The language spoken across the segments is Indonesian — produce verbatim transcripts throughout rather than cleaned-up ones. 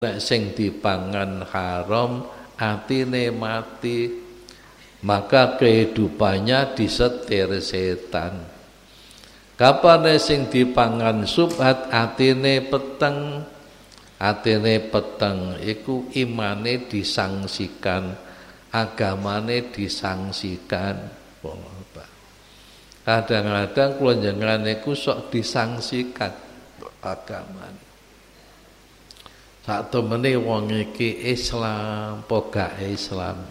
nek sing dipangan haram atine mati, maka kehidupannya disetir setan. Kapan sing dipangan subhat atine peteng, atine peteng iku imane disangsikan, agamane disangsikan. Kadang-kadang kula njenengan niku sok disangsikan agamane. Sak temene wong iki Islam apa gak Islam.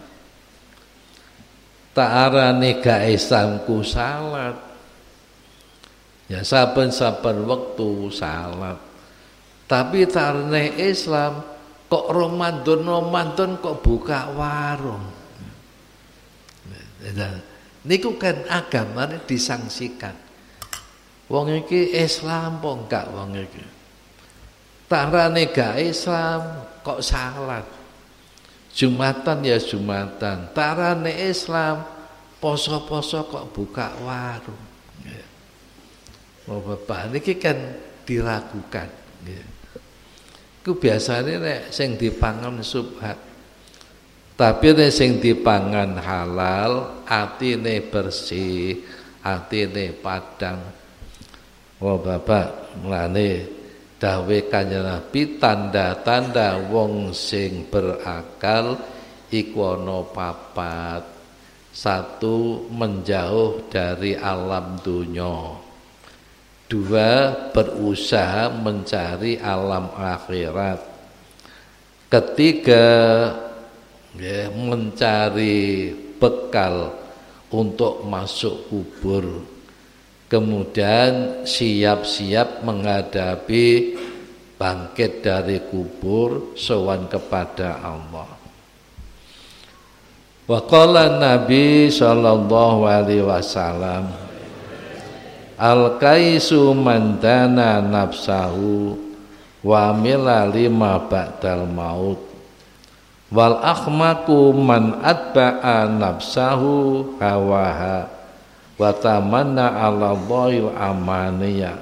Tak arane gak Islam ku salat. Ya saben-saben wektu salat. Tapi tarne Islam kok Ramadan-Ramadan kok buka warung. Niku kan agamane disangsikan. Wong iki Islam apa enggak wong iki? Tarane gak Islam kok salat. Jumatan ya Jumatan. Tarane Islam poso-poso kok buka warung. Ya. Oh Bapak niki kan diragukan. Ya. Ku biasane nek sing dipangan subhat. Tapi nek sing dipangan halal, atine bersih, atine padang. Oh Bapak mulane dawe Kanjeng Nabi tanda-tanda wong sing berakal iku ana papat. Satu, menjauh dari alam dunya. Dua, berusaha mencari alam akhirat. Ketiga, ya, mencari bekal untuk masuk kubur. Kemudian siap-siap menghadapi bangkit dari kubur, sowan kepada Allah. Wa qala Nabi sallallahu alaihi wasallam, al-kaisu man dana nafsahu wa amila lima ba'dal maut, wal akhmaku man atba'a nafsahu hawaha wa tamanna 'ala dhil amaniya.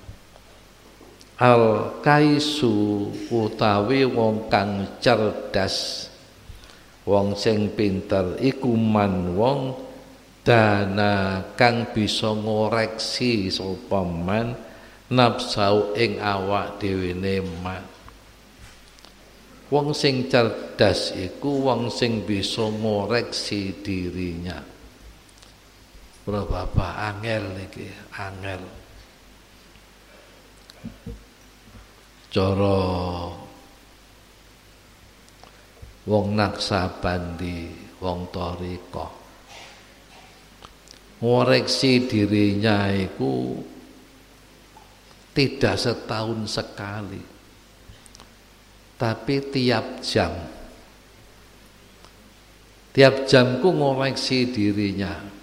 Al kaisu utawi wong kang cerdas, wong sing pinter iku man wong dana kang bisa ngoreksi sapa man nafsu ing awak dhewene man. Wong sing cerdas iku wong sing bisa ngoreksi dirinya. Bro Bapak angel niki, angel. Cara wong Naksabandi, wong Thariqah. Ngoreksi dirinya itu tidak setahun sekali. Tapi tiap jam. Tiap jamku ngoreksi dirinya.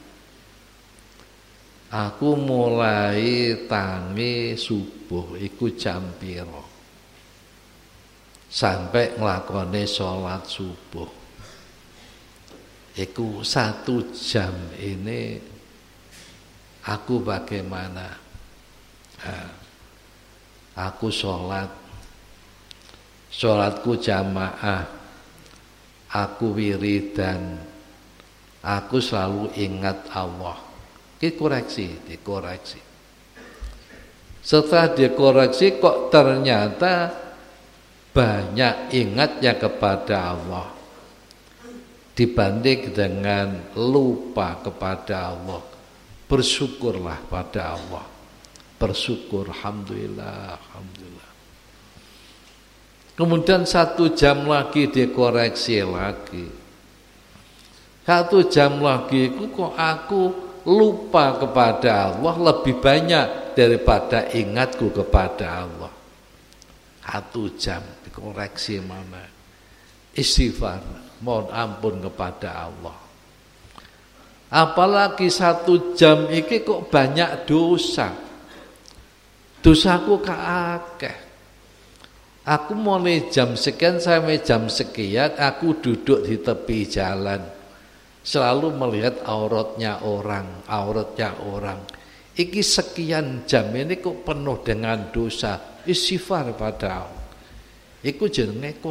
Aku mulai tangi subuh iku jam piro sampai nglakone salat subuh iku satu jam ini aku bagaimana. Nah, aku sholat sholatku jamaah, aku wiridan, aku selalu ingat Allah. Dikoreksi, dikoreksi. Setelah dikoreksi kok ternyata banyak ingatnya kepada Allah dibanding dengan lupa kepada Allah. Bersyukurlah pada Allah. Bersyukur, alhamdulillah, alhamdulillah. Kemudian satu jam lagi dikoreksi lagi. Satu jam lagi kok aku lupa kepada Allah lebih banyak daripada ingatku kepada Allah. Satu jam dikoreksi mana? Istighfar, mohon ampun kepada Allah. Apalagi satu jam ini kok banyak dosa. Dosaku kaakeh. Aku mulai jam sekian sampai jam sekian aku duduk di tepi jalan. Selalu melihat auratnya orang, auratnya orang. Iki sekian jam ini kok penuh dengan dosa. Istighfar pada Allah. Iku jenenge